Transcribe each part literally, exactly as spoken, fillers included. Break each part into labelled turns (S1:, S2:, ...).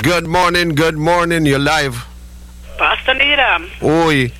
S1: Good morning, good morning. You're live.
S2: Pastor Needham.
S1: Oi.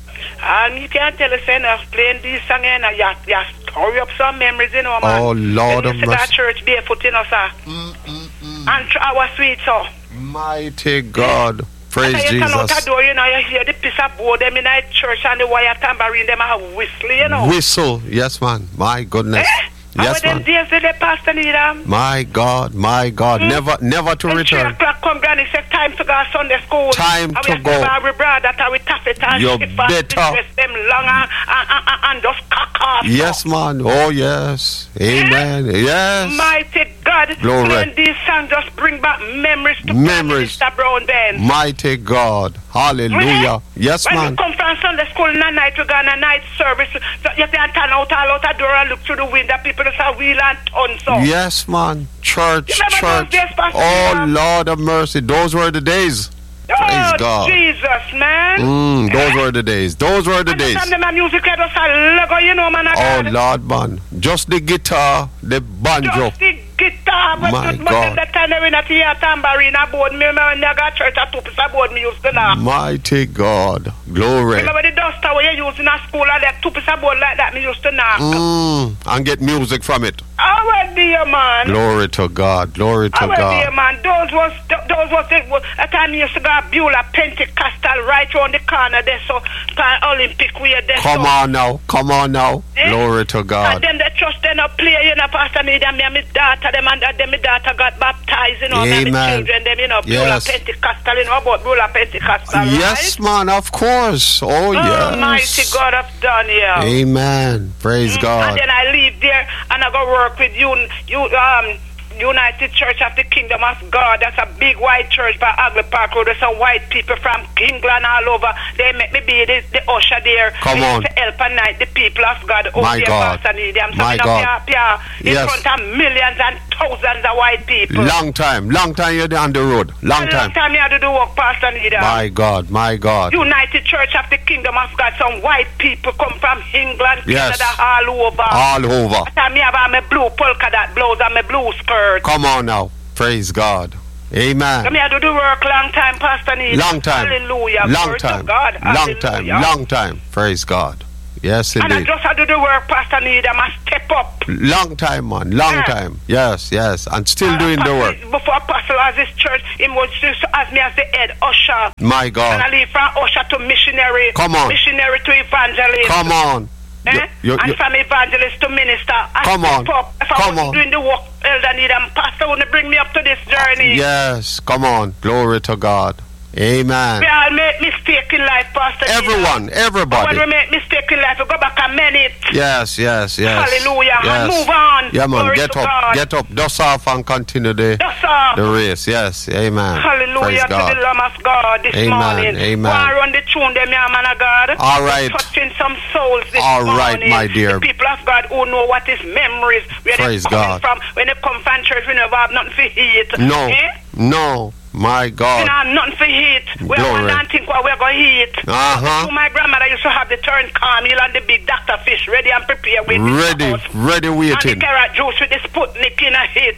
S2: And you can't tell us enough playing this song and you, you hurry up some memories, you know, man.
S1: Oh, Lord of mercy.
S2: That church barefoot, you know, sir.
S1: Mm, mm, mm.
S2: And our sweet, sir.
S1: Mighty God. Praise
S2: and you
S1: Jesus.
S2: Out the door, you know, you hear the piece of board them in that church and the wire tambourine, them are whistling, you know.
S1: Whistle. Yes, man. My goodness.
S2: Eh?
S1: Yes,
S2: How
S1: man.
S2: days did the Pastor Needham?
S1: My God, my God.
S2: Mm.
S1: Never never to
S2: and
S1: return.
S2: three o'clock come, Granny, say time to go Sunday school.
S1: Time
S2: and
S1: to
S2: we
S1: go.
S2: Our brother that we tap it and
S1: You
S2: ship and
S1: better.
S2: dress them long and, and, and, and just cock off.
S1: Yes, man. Oh, yes. Amen. Yes.
S2: Mighty God.
S1: Glory.
S2: Playing these songs just bring back memories to
S1: Memories.
S2: Mister Brown then.
S1: Mighty God. Hallelujah. Yes,
S2: when
S1: man.
S2: we come from Sunday school in the night, we go on a night service. So you can turn out all out the door and look through the window. People just have wheel and ton so.
S1: Yes, man. Church,
S2: You remember those
S1: church.
S2: days, Pastor
S1: Oh,
S2: Needham?
S1: Lord of mercy. Those were the days.
S2: Oh,
S1: Praise God.
S2: Jesus, man.
S1: Mm, those were the days. Those were the
S2: And
S1: days.
S2: the time music had just a Lego, you know, man.
S1: Oh, Lord, man. Just the guitar, the banjo.
S2: Just the guitar, but,
S1: My
S2: but
S1: God.
S2: that time when I hear tambourine aboard me, remember when I got church, I took this aboard me used to know.
S1: Mighty God. Glory.
S2: Remember the duster when you use in a school and that two piece of board like that me used to knock.
S1: Mm, and get music from it.
S2: Our dear man.
S1: Glory to God. Glory to
S2: Our dear
S1: God.
S2: man. Those was those was the a time you used to go to Beulah Pentecostal right around the corner there so pan Olympic we there.
S1: Come
S2: so.
S1: on now. Come on now.
S2: Eh?
S1: Glory to
S2: And
S1: God.
S2: then the church then a play, you know, Pastor Needham, me and my daughter, them and them my daughter got baptized, you know, me and my
S1: Amen.
S2: children, them, you know, Beulah
S1: Yes.
S2: Pentecostal, you know, about Beulah Pentecostal,
S1: Yes,
S2: right?
S1: man. Of course. Oh, yes.
S2: Almighty God of Daniel.
S1: Amen. Praise
S2: Mm,
S1: God.
S2: And then I leave there and I go work with you, you um, United Church of the Kingdom of God. That's a big white church by Agley Park Road. There's some white people from England all over. They make me be the, the usher there.
S1: Come
S2: we
S1: on.
S2: used to help and night the people of God over
S1: My
S2: there,
S1: God.
S2: Pastor Needham. So
S1: My
S2: we know
S1: God.
S2: Pia, Pia, in
S1: Yes.
S2: front of millions and thousands of white people.
S1: Long time. Long time you're on the road. Long
S2: A long
S1: time.
S2: time you had to do work, Pastor Needham.
S1: My God. My God.
S2: United Church of the Kingdom of God. Some white people come from England,
S1: Yes.
S2: Canada, all over.
S1: All over.
S2: That time me have on my blue polka dot blouse and my blue skirt.
S1: Come on now. Praise God.
S2: So
S1: Amen.
S2: me have to do work long time, Pastor Needham.
S1: Long time.
S2: Hallelujah.
S1: Long
S2: Glory to
S1: time.
S2: God.
S1: Long time.
S2: Hallelujah.
S1: Long time. Praise God. Yes,
S2: And I
S1: indeed.
S2: just have to do work, Pastor Needham. I step up.
S1: Long time, man. Long
S2: Yeah.
S1: time. Yes, yes. And still
S2: And
S1: doing the
S2: Pastor-
S1: work.
S2: Before Apostle as this church, he was just as me as the head usher.
S1: My
S2: And I
S1: God.
S2: leave from usher to missionary.
S1: Come on.
S2: Missionary to evangelist.
S1: Come on.
S2: Eh?
S1: You- you-
S2: and
S1: you-
S2: from evangelist to minister. I
S1: Come
S2: step
S1: on.
S2: up. If I
S1: Come
S2: wasn't
S1: on.
S2: doing the work, Elder Needham, Pastor wouldn't bring me up to this journey.
S1: Yes. Come on. Glory to God.
S2: We
S1: Amen.
S2: all make mistakes in life, Pastor Needham.
S1: Everyone.
S2: When
S1: Everybody.
S2: we make mistake in life, we go back and mend it.
S1: Yes, yes, yes.
S2: Hallelujah.
S1: Yes.
S2: And move on.
S1: Yeah, man.
S2: Glory
S1: Get
S2: to
S1: up.
S2: God.
S1: Get up. Dust off and continue the,
S2: Yes, sir.
S1: the race. Yes. Amen.
S2: Hallelujah
S1: Praise
S2: to
S1: God.
S2: the Lamb of God this
S1: Amen,
S2: morning.
S1: amen.
S2: Go and run the tune them, yeah, man of God.
S1: All right.
S2: Touching some souls this
S1: All
S2: morning.
S1: right, my dear.
S2: The people of God who know what is memories. Where
S1: Praise
S2: they coming
S1: God.
S2: from. When they come from church, we never have nothing for eat.
S1: No.
S2: Eh?
S1: No. My
S2: We
S1: God.
S2: don't have nothing for eat. We
S1: Glory.
S2: don't think what we're going to eat.
S1: Uh-huh.
S2: So my grandmother used to have the turn cornmeal and the big doctor fish ready and prepared with
S1: Ready.
S2: the sauce.
S1: Ready
S2: And the
S1: waiting.
S2: carrot juice with the Sputnik in a hit.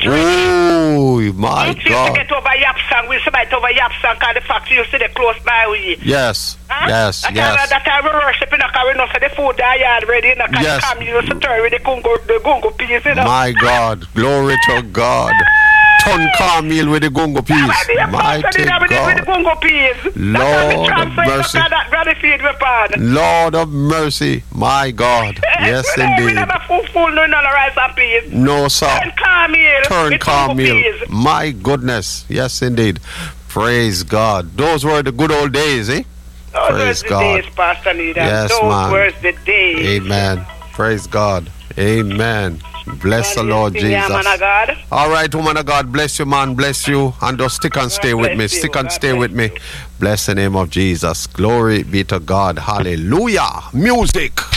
S1: Oh, my
S2: We used to
S1: God.
S2: get over Yapsang. We used to buy it over Yapsang because the factory used to be close by we.
S1: Yes.
S2: Huh?
S1: Yes.
S2: That
S1: Yes.
S2: Time, that time we worship in the car, we know so the food that yard ready in the car.
S1: Yes.
S2: Come, you used to turn with the gungo, the gungo peas, you know.
S1: My God. Glory to God. Ton cornmeal with the gungo peas.
S2: Mighty
S1: Mighty
S2: With the
S1: God.
S2: gungo peas.
S1: Lord of mercy.
S2: That granny feed me pan.
S1: Lord of mercy. My God. Yes,
S2: we never, We
S1: indeed.
S2: never fool fool no no rice and peas.
S1: No, sir.
S2: Turn cornmeal.
S1: Turn
S2: with gungo
S1: cornmeal.
S2: peas.
S1: My goodness. Yes, indeed. Praise God. Those were the good old days, eh?
S2: Those
S1: Praise
S2: were the
S1: God.
S2: days, Pastor Nida.
S1: Yes,
S2: Those
S1: man.
S2: were the days.
S1: Amen. Praise God. Amen. Bless the Lord
S2: Yeah, man of
S1: Jesus.
S2: God.
S1: All right, woman of God, bless you, man, bless you, and just stick and stay
S2: God
S1: with me,
S2: bless you.
S1: stick and
S2: God
S1: stay
S2: bless
S1: with me.
S2: you.
S1: Bless the name of Jesus. Glory be to God. Hallelujah. Music.